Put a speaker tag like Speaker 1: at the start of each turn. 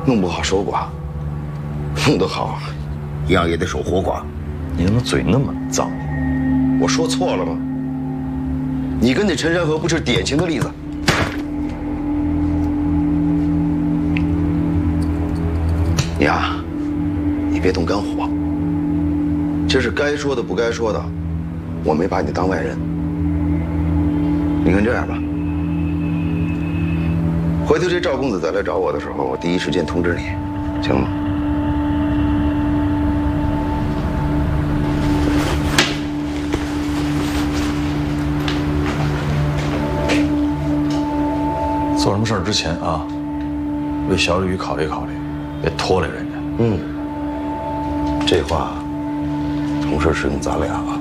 Speaker 1: 弄不好守寡，弄得好，一样也得守活寡。
Speaker 2: 你怎么嘴那么脏？
Speaker 1: 我说错了吗？你跟那陈山河不是典型的例子。你啊，你别动肝火。这是该说的不该说的，我没把你当外人。你看这样吧，回头这赵公子再来找我的时候，我第一时间通知你，行吗？
Speaker 2: 做什么事儿之前啊，为小李宇考虑考虑，别拖累人家。
Speaker 1: 这话同时适用咱俩啊。